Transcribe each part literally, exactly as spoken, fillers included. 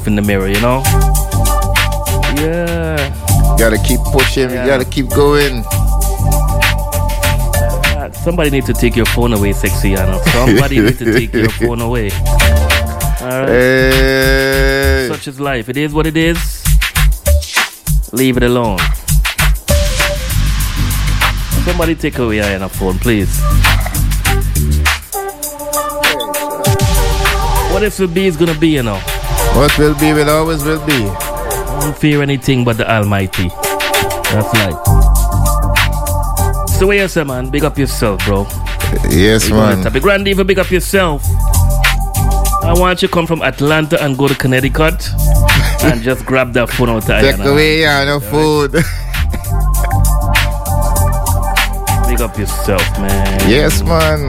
in the mirror, you know? Yeah. Gotta keep pushing, yeah. You gotta keep going. Uh, somebody need to take your phone away, sexy Anna. Somebody need to take your phone away. Alright. Hey. Such is life. It is what it is. Leave it alone. Somebody take away Anna phone, please. What if the be is gonna be, you know? What will be will always will be. Don't fear anything but the Almighty. That's life. So, yes, man, big up yourself, bro. Yes, big man. Big Grand Diva, big up yourself. I want you to come from Atlanta and go to Connecticut and just grab that phone out there. Take away, yeah, no food. Big up yourself, man. Yes, man.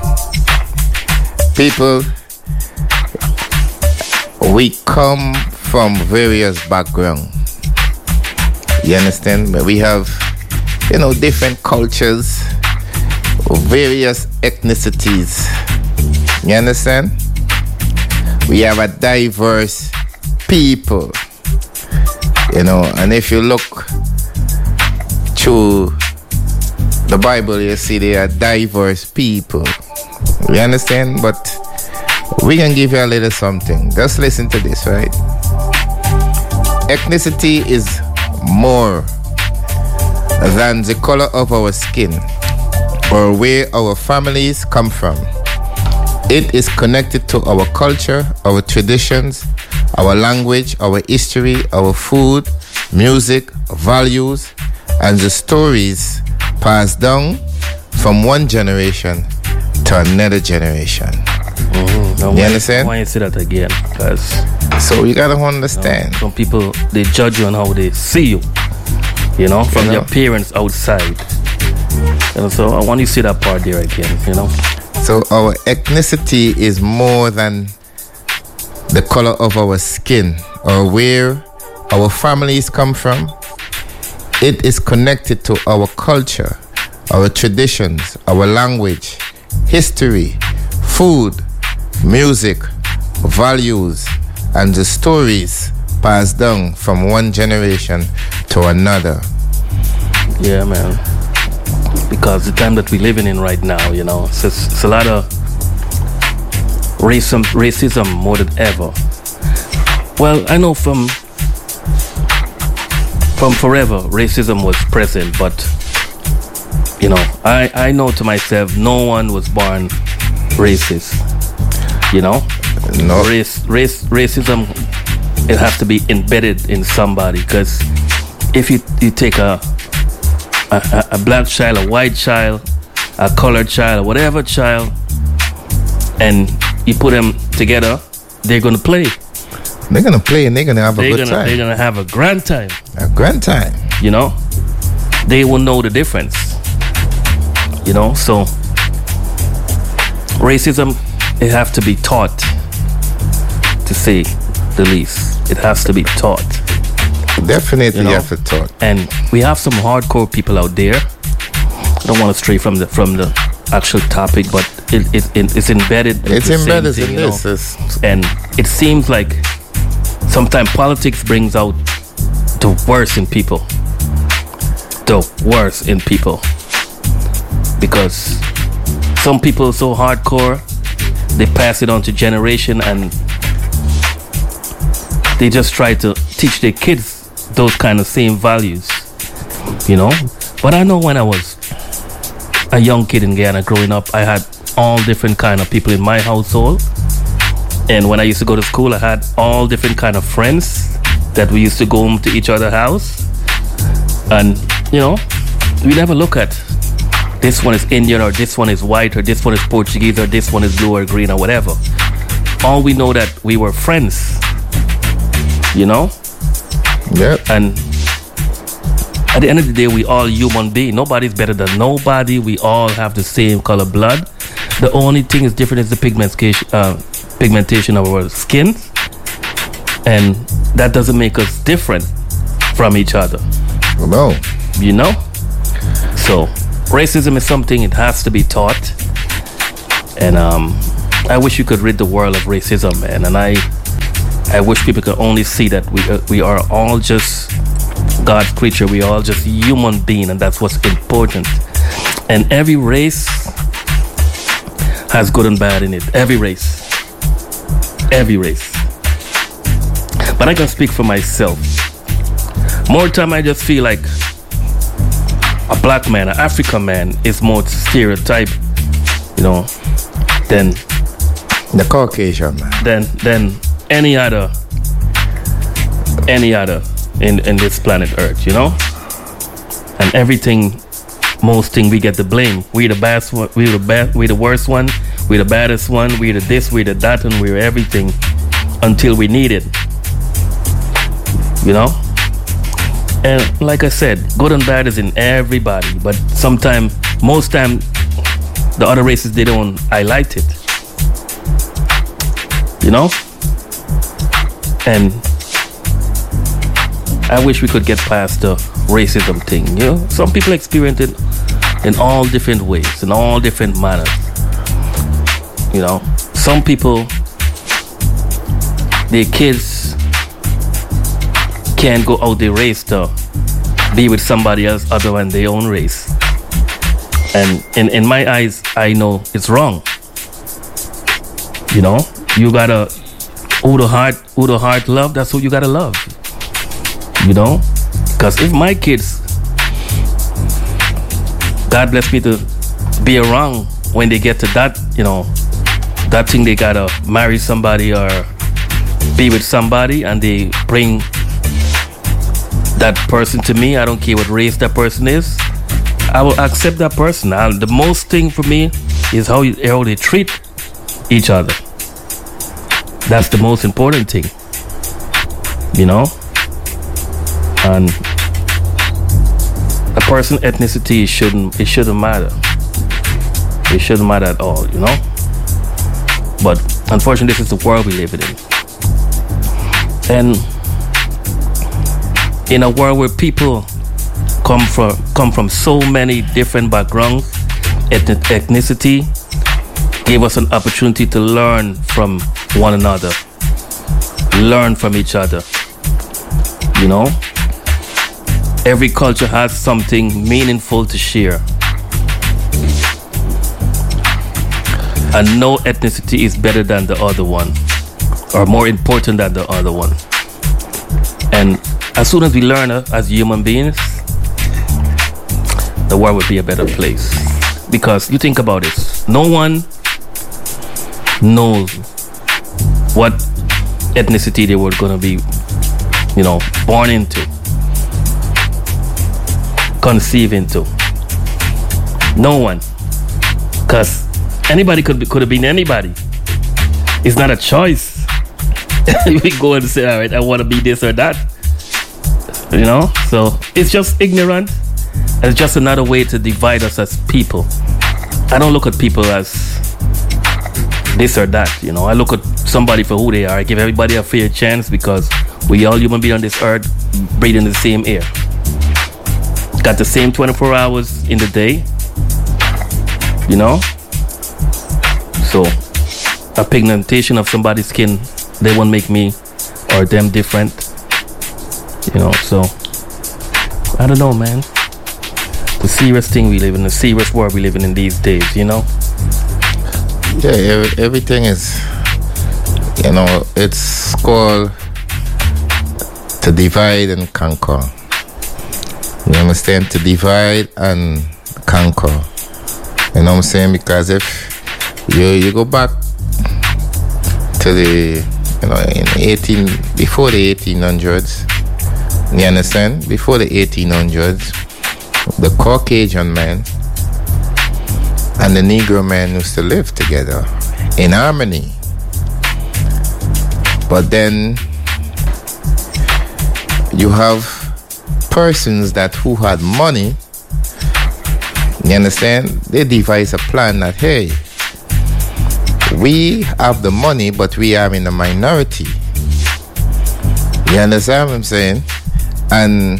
People, we come from various backgrounds. You understand? But we have, you know, different cultures, various ethnicities. You understand? We have a diverse people. You know, and if you look through the Bible, you see they are diverse people. You understand? But we can give you a little something. Just listen to this, right? Ethnicity is more than the color of our skin or where our families come from. It is connected to our culture, our traditions, our language, our history, our food, music, values, and the stories passed down from one generation to another generation. Mm-hmm. You why, understand? Why you say that again? Because so you gotta understand. You know, some people, they judge you on how they see you. You know, from you know? Your appearance outside. And so I want you to see that part there again. You know. So our ethnicity is more than the color of our skin or where our families come from. It is connected to our culture, our traditions, our language, history, food, music, values, and the stories passed down from one generation to another. Yeah, man. Because the time that we're living in right now, you know, it's, it's a lot of racism, racism more than ever. Well, I know from from forever racism was present, but you know, I, I know to myself no one was born racist. You know, no. race race racism, it has to be embedded in somebody. Because if you you take a A, a black child, a white child, a colored child, whatever child, and you put them together, they're gonna play. They're gonna play and they're gonna have they're a good gonna, time. They're gonna have a grand time. A grand time. You know, they will know the difference. You know, so racism, it have to be taught, to say the least. It has to be taught. Definitely, you know? You have to talk. And we have some hardcore people out there. I don't want to stray from the from the actual topic, but it, it, it it's embedded. In it's the embedded same thing, in you this. know? And it seems like sometimes politics brings out the worst in people. The worst in people, because some people are so hardcore, they pass it on to generation, and they just try to teach their kids those kind of same values, you know. But I know when I was a young kid in Guyana growing up, I had all different kind of people in my household. And when I used to go to school, I had all different kind of friends that we used to go home to each other's house. And, you know, we never look at this one is Indian or this one is white or this one is Portuguese or this one is blue or green or whatever. All we know that we were friends, you know? Yep. And at the end of the day, we all human beings. Nobody's better than nobody. We all have the same color blood. The only thing is different is the pigmentation, uh, pigmentation of our skin, and that doesn't make us different from each other. No. You know. So racism is something, it has to be taught, and um, I wish you could rid the world of racism, man. And I I wish people could only see that we uh, we are all just God's creature. We are all just human being, and that's what's important. And every race has good and bad in it. Every race. Every race. But I can speak for myself. More time I just feel like a black man, an African man is more stereotype, you know, than the Caucasian man. Than than any other any other in, in this planet Earth, you know? And everything, most thing we get the blame. We the best one, we the best, we the worst one, we the baddest one, we the this, we the that, and we're everything until we need it. You know? And like I said, good and bad is in everybody, but sometimes, most time, the other races, they don't highlight it. You know? And I wish we could get past the racism thing, you know? Some people experience it in all different ways, in all different manners. You know? Some people, their kids can't go out their race to be with somebody else other than their own race. And in, in my eyes, I know it's wrong. You know? You gotta, who the heart, who the heart love, that's who you gotta love. You know? Because if my kids, God bless me to be around when they get to that, you know, that thing they gotta marry somebody or be with somebody, and they bring that person to me, I don't care what race that person is, I will accept that person. I, the most thing for me is how, you, how they treat each other. That's the most important thing, you know. And a person's ethnicity shouldn't it shouldn't matter. It shouldn't matter at all, you know. But unfortunately, this is the world we live in, and in a world where people come from come from so many different backgrounds, ethnic, ethnicity gave us an opportunity to learn from one another, learn from each other. You know, every culture has something meaningful to share, and no ethnicity is better than the other one, or more important than the other one. And as soon as we learn uh, as human beings, the world would be a better place. Because you think about it, no one knows what ethnicity they were going to be, you know, born into, conceive into. No one. Because anybody could be, could have been anybody. It's not a choice. We go and say, all right, I want to be this or that. You know, so it's just ignorant. It's just another way to divide us as people. I don't look at people as this or that. You know, I look at somebody for who they are. I give everybody a fair chance because we all human beings on this earth breathing the same air. Got the same twenty-four hours in the day. You know, so a pigmentation of somebody's skin, they won't make me or them different. You know, so I don't know, man. The serious thing we live in, the serious world we live in in these days, you know. Yeah, every, everything is, you know, it's called to divide and conquer. You understand? To divide and conquer. You know what I'm saying? Because if you you go back to the, you know, in eighteen before the eighteen hundreds. You understand? Before the eighteen hundreds, the Caucasian man and the Negro man used to live together in harmony. But then you have persons that who had money, you understand? They devise a plan that, hey, we have the money, but we are in the minority. You understand what I'm saying? And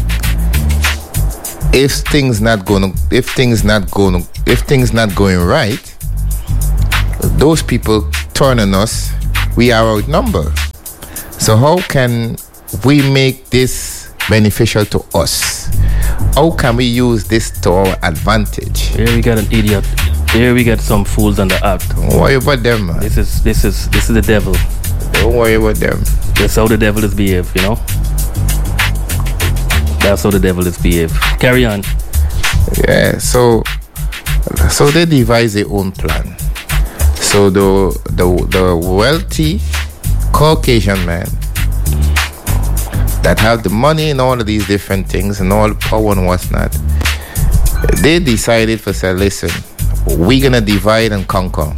if things not going, if things not going, if things not going right, those people turn on us. We are outnumbered. So how can we make this beneficial to us? How can we use this to our advantage? Here we got an idiot. Here we got some fools on the act. Don't worry about them, man. This is this is this is the devil. Don't worry about them. That's how the devil is behave, you know. That's how the devil is behave. Carry on. Yeah. So, so they devise their own plan. So the the the wealthy Caucasian man that have the money and all of these different things and all the power and what's not, they decided to say, listen, we're gonna divide and conquer.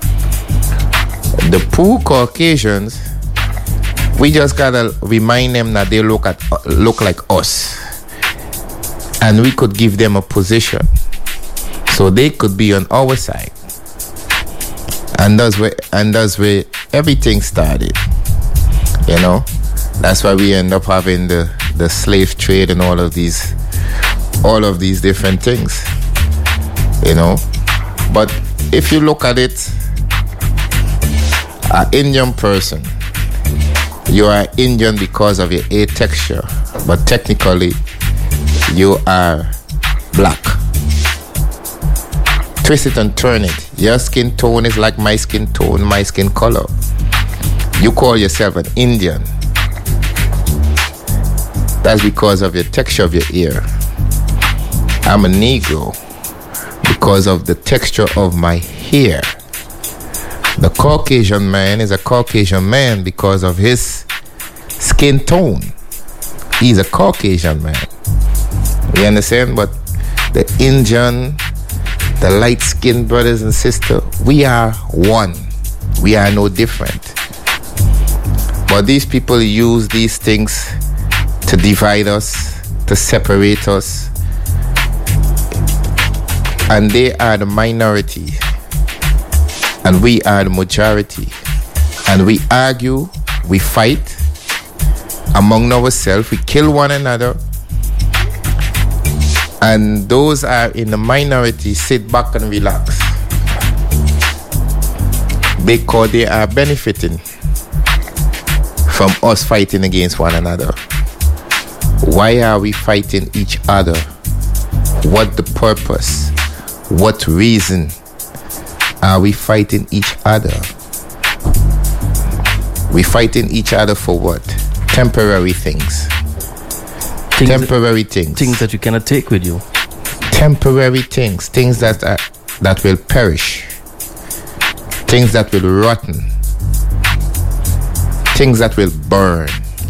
The poor Caucasians, we just gotta remind them that they look at look like us, and we could give them a position so they could be on our side. And that's where and that's where everything started. You know, that's why we end up having the, the slave trade and all of these all of these different things. You know, but if you look at it, an Indian person, you are Indian because of your hair texture, but technically you are black. Twist it and turn it. Your skin tone is like my skin tone, my skin color. You call yourself an Indian. That's because of your texture of your hair. I'm a Negro because of the texture of my hair. The Caucasian man is a Caucasian man because of his skin tone. He's a Caucasian man. You understand? But the Indian, the light-skinned brothers and sisters, we are one. We are no different. But these people use these things to divide us, to separate us. And they are the minority. And we are the majority. And we argue, we fight among ourselves, we kill one another. And those are in the minority sit back and relax because they are benefiting from us fighting against one another. Why are we fighting each other? What the purpose? What reason are we fighting each other? We fighting each other for what? Temporary things. Things Temporary that, things. Things that you cannot take with you. Temporary things. Things that are, that will perish. Things that will rotten. Things that will burn.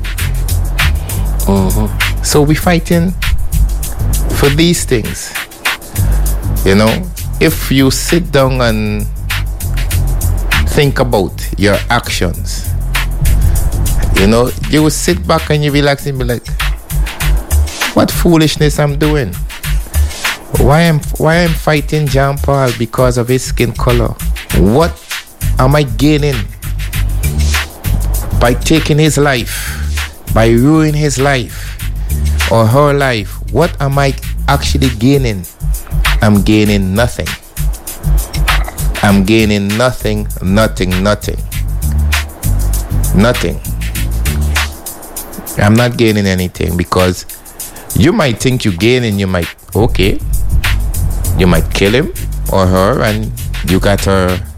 Mm-hmm. So we fighting for these things. You know, if you sit down and think about your actions, you know, you will sit back and you relax and be like, what foolishness I'm doing? Why am why I'm fighting John Paul because of his skin color? What am I gaining by taking his life, by ruining his life or her life? What am I actually gaining? I'm gaining nothing. I'm gaining nothing, nothing, nothing. Nothing. I'm not gaining anything because you might think you're gaining, you might, okay, you might kill him or her and you got her